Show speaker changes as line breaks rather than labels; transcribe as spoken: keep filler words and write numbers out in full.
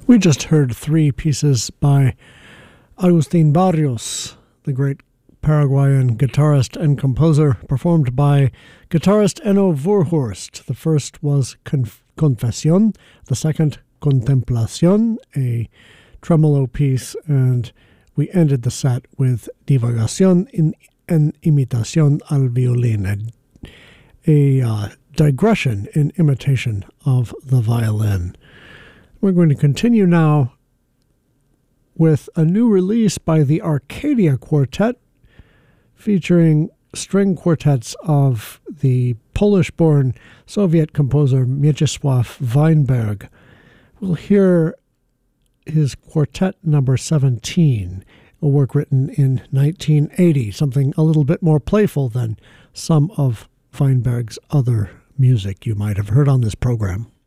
We just heard three pieces by Agustin Barrios, the great Paraguayan guitarist and composer, performed by guitarist Enno Voorhorst. The first was Conf- Confesión, the second Contemplación, a tremolo piece, and we ended the set with Divagación in en imitación al violín, a, a uh, digression in imitation of the violin. We're going to continue now with a new release by the Arcadia Quartet, featuring string quartets of the Polish-born Soviet composer Mieczysław Weinberg. We'll hear his quartet number seventeen, a work written in nineteen eighty, something a little bit more playful than some of Weinberg's other music you might have heard on this program.